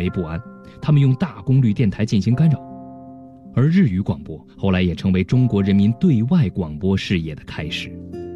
为不安，他们用大功率电台进行干扰。而日语广播后来也成为中国人民对外广播事业的开始。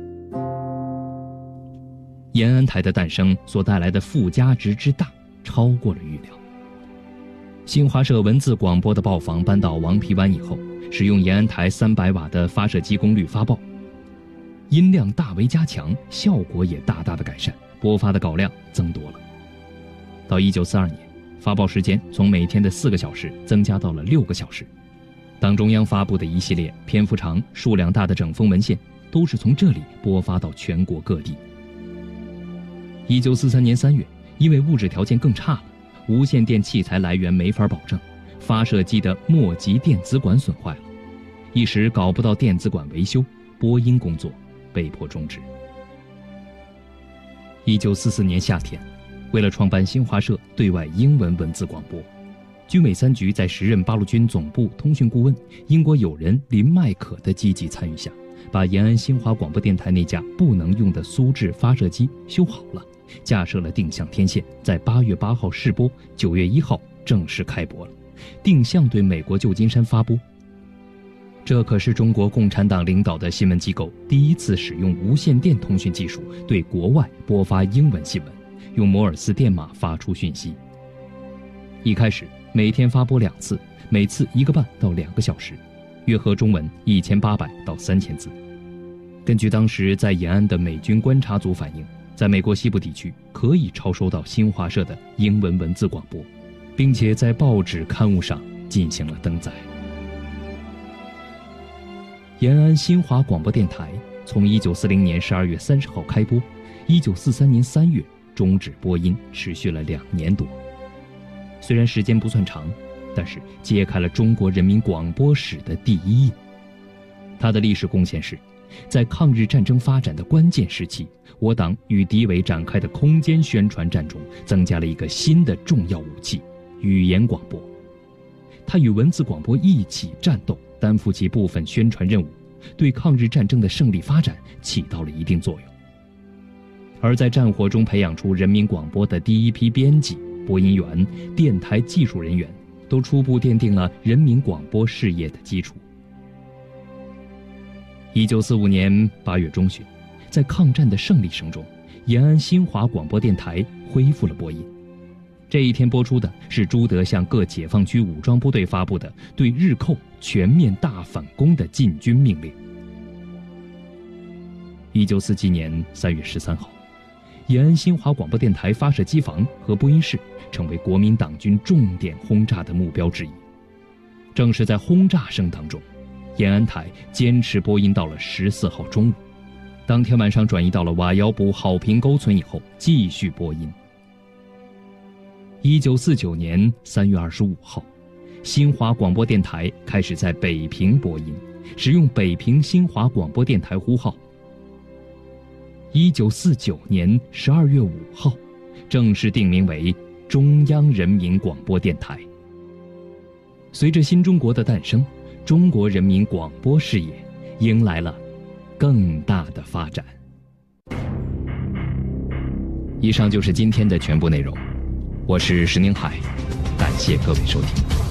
延安台的诞生所带来的附加值之大，超过了预料。新华社文字广播的报房搬到王皮湾以后，使用延安台300瓦的发射机功率发报，音量大为加强，效果也大大的改善，播发的稿量增多了。到1942年，发报时间从每天的4个小时增加到了6个小时。党中央发布的一系列篇幅长、数量大的整风文献，都是从这里播发到全国各地。1943年3月，因为物质条件更差了，无线电器材来源没法保证，发射机的末级电子管损坏了，一时搞不到电子管维修，播音工作被迫终止。1944年夏天，为了创办新华社对外英文文字广播，军委3局在时任八路军总部通讯顾问英国友人林麦可的积极参与下，把延安新华广播电台那架不能用的苏制发射机修好了，架设了定向天线，在8月8号试播，9月1号正式开播了，定向对美国旧金山发播。这可是中国共产党领导的新闻机构第一次使用无线电通讯技术对国外播发英文新闻，用摩尔斯电码发出讯息。一开始每天发播2次，每次1个半到2个小时，约合中文1800到3000字。根据当时在延安的美军观察组反映，在美国西部地区可以超收到新华社的英文文字广播，并且在报纸刊物上进行了登载。延安新华广播电台从1940年12月30号开播，1943年3月终止播音，持续了2年多。虽然时间不算长，但是揭开了中国人民广播史的第一页。它的历史贡献是，在抗日战争发展的关键时期，我党与敌伪展开的空间宣传战中，增加了一个新的重要武器——语言广播。它与文字广播一起战斗，担负起部分宣传任务，对抗日战争的胜利发展起到了一定作用。而在战火中培养出人民广播的第一批编辑、播音员、电台技术人员，都初步奠定了人民广播事业的基础。1945年8月中旬，在抗战的胜利声中，延安新华广播电台恢复了播音。这一天播出的是朱德向各解放区武装部队发布的对日寇全面大反攻的进军命令。1947年3月13号，延安新华广播电台发射机房和播音室成为国民党军重点轰炸的目标之一。正是在轰炸声当中，延安台坚持播音到了14号中午，当天晚上转移到了瓦窑堡好平沟村以后，继续播音。1949年3月25号，新华广播电台开始在北平播音，使用北平新华广播电台呼号。1949年12月5号，正式定名为中央人民广播电台。随着新中国的诞生，中国人民广播事业迎来了更大的发展。以上就是今天的全部内容，我是石宁海，感谢各位收听。